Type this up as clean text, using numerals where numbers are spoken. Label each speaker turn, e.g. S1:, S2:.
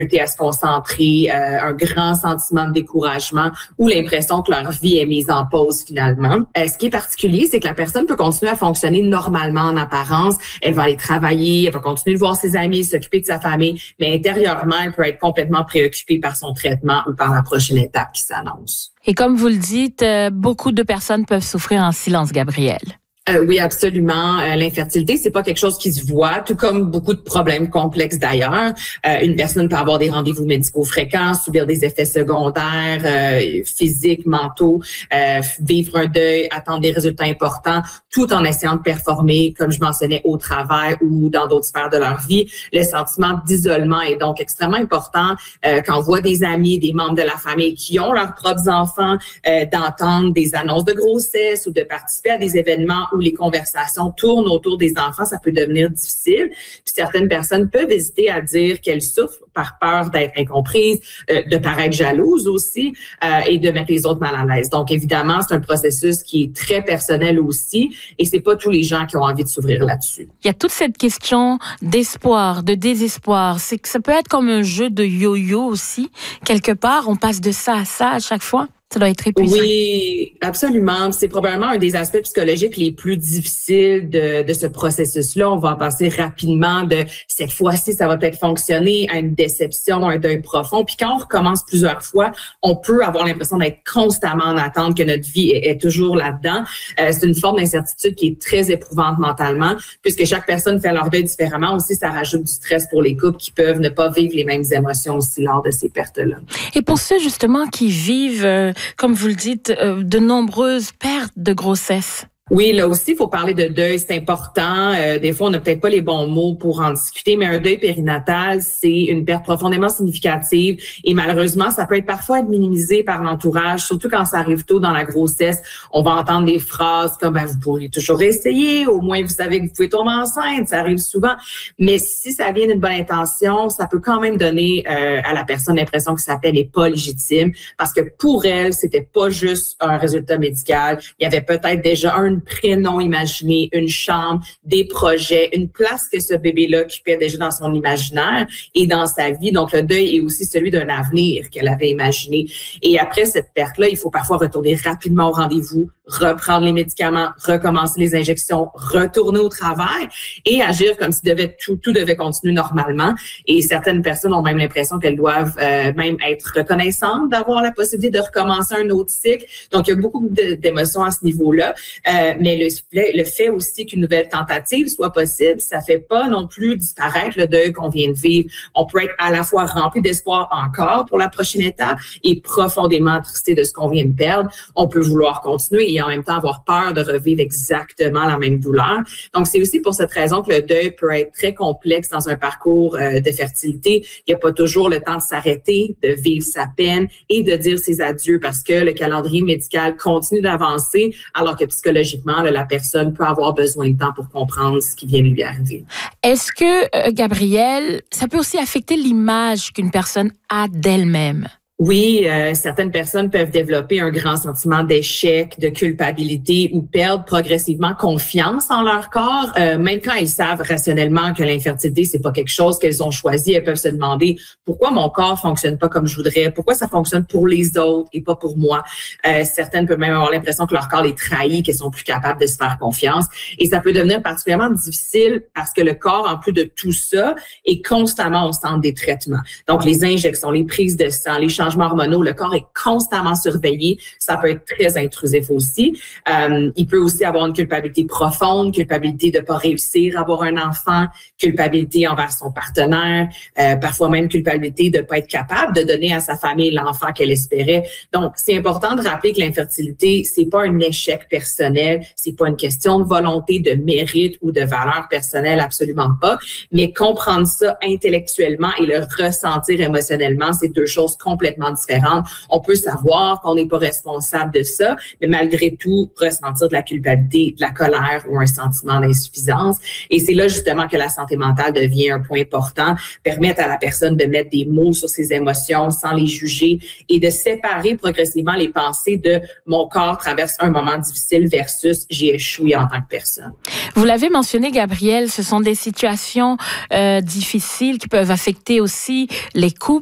S1: à se concentrer, un grand sentiment de découragement ou l'impression que leur vie est mise en pause finalement. Ce qui est particulier, c'est que la personne peut continuer à fonctionner normalement en apparence. Elle va aller travailler, elle va continuer de voir ses amis, s'occuper de sa famille, mais intérieurement, elle peut être complètement préoccupée par son traitement ou par la prochaine étape qui s'annonce.
S2: Et comme vous le dites, beaucoup de personnes peuvent souffrir en silence, Gabrielle.
S1: Oui, absolument. L'infertilité, c'est pas quelque chose qui se voit, tout comme beaucoup de problèmes complexes d'ailleurs. Une personne peut avoir des rendez-vous médicaux fréquents, subir des effets secondaires, physiques, mentaux, vivre un deuil, attendre des résultats importants, tout en essayant de performer, comme je mentionnais, au travail ou dans d'autres sphères de leur vie. Le sentiment d'isolement est donc extrêmement important quand on voit des amis, des membres de la famille qui ont leurs propres enfants, d'entendre des annonces de grossesse ou de participer à des événements où les conversations tournent autour des enfants, ça peut devenir difficile. Puis certaines personnes peuvent hésiter à dire qu'elles souffrent par peur d'être incomprises, de paraître jalouses aussi et de mettre les autres mal à l'aise. Donc évidemment, c'est un processus qui est très personnel aussi et c'est pas tous les gens qui ont envie de s'ouvrir là-dessus.
S2: Il y a toute cette question d'espoir, de désespoir. C'est que ça peut être comme un jeu de yo-yo aussi. Quelque part, on passe de ça à chaque fois. Ça doit être épuisant.
S1: Oui, absolument. C'est probablement un des aspects psychologiques les plus difficiles de ce processus-là. On va en passer rapidement de cette fois-ci, ça va peut-être fonctionner à une déception, un deuil profond. Puis quand on recommence plusieurs fois, on peut avoir l'impression d'être constamment en attente, que notre vie est toujours là-dedans. C'est une forme d'incertitude qui est très éprouvante mentalement, puisque chaque personne fait leur deuil différemment. Aussi, ça rajoute du stress pour les couples qui peuvent ne pas vivre les mêmes émotions aussi lors de ces pertes-là.
S2: Et pour ceux justement qui vivent comme vous le dites, de nombreuses pertes de grossesse.
S1: Oui, là aussi, il faut parler de deuil, c'est important. Des fois, on n'a peut-être pas les bons mots pour en discuter, mais un deuil périnatal, c'est une perte profondément significative et malheureusement, ça peut être parfois minimisé par l'entourage, surtout quand ça arrive tôt dans la grossesse. On va entendre des phrases comme « vous pourriez toujours essayer, au moins vous savez que vous pouvez tomber enceinte », ça arrive souvent. Mais si ça vient d'une bonne intention, ça peut quand même donner à la personne l'impression que sa peine n'est pas légitime parce que pour elle, c'était pas juste un résultat médical. Il y avait peut-être déjà un prénom imaginé, une chambre, des projets, une place que ce bébé-là occupait déjà dans son imaginaire et dans sa vie. Donc, le deuil est aussi celui d'un avenir qu'elle avait imaginé. Et après cette perte-là, il faut parfois retourner rapidement au rendez-vous, reprendre les médicaments, recommencer les injections, retourner au travail et agir comme si tout devait continuer normalement. Et certaines personnes ont même l'impression qu'elles doivent même être reconnaissantes d'avoir la possibilité de recommencer un autre cycle. Donc, il y a beaucoup d'émotions à ce niveau-là. Mais le fait aussi qu'une nouvelle tentative soit possible, ça fait pas non plus disparaître le deuil qu'on vient de vivre. On peut être à la fois rempli d'espoir encore pour la prochaine étape et profondément attristé de ce qu'on vient de perdre. On peut vouloir continuer et en même temps avoir peur de revivre exactement la même douleur. Donc, c'est aussi pour cette raison que le deuil peut être très complexe dans un parcours de fertilité. Il n'y a pas toujours le temps de s'arrêter, de vivre sa peine et de dire ses adieux parce que le calendrier médical continue d'avancer alors que psychologiquement, la personne peut avoir besoin de temps pour comprendre ce qui vient de lui arriver.
S2: Est-ce que, Gabrielle, ça peut aussi affecter l'image qu'une personne a d'elle-même?
S1: Oui, certaines personnes peuvent développer un grand sentiment d'échec, de culpabilité ou perdre progressivement confiance en leur corps. Même quand elles savent rationnellement que l'infertilité, c'est pas quelque chose qu'elles ont choisi, elles peuvent se demander pourquoi mon corps fonctionne pas comme je voudrais, pourquoi ça fonctionne pour les autres et pas pour moi. Certaines peuvent même avoir l'impression que leur corps les trahit, qu'elles sont plus capables de se faire confiance. Et ça peut devenir particulièrement difficile parce que le corps, en plus de tout ça, est constamment au centre des traitements. Donc, les injections, les prises de sang, les changements hormonaux, le corps est constamment surveillé. Ça peut être très intrusif aussi. Il peut aussi avoir une culpabilité profonde, culpabilité de ne pas réussir à avoir un enfant, culpabilité envers son partenaire, parfois même culpabilité de ne pas être capable de donner à sa famille l'enfant qu'elle espérait. Donc, c'est important de rappeler que l'infertilité, c'est pas un échec personnel, c'est pas une question de volonté, de mérite ou de valeur personnelle, absolument pas. Mais comprendre ça intellectuellement et le ressentir émotionnellement, c'est deux choses complètement complètement différentes. On peut savoir qu'on n'est pas responsable de ça, mais malgré tout, ressentir de la culpabilité, de la colère ou un sentiment d'insuffisance. Et c'est là justement que la santé mentale devient un point important, permettre à la personne de mettre des mots sur ses émotions sans les juger et de séparer progressivement les pensées de mon corps traverse un moment difficile versus j'ai échoué en tant que personne.
S2: Vous l'avez mentionné, Gabrielle, ce sont des situations difficiles qui peuvent affecter aussi les couples.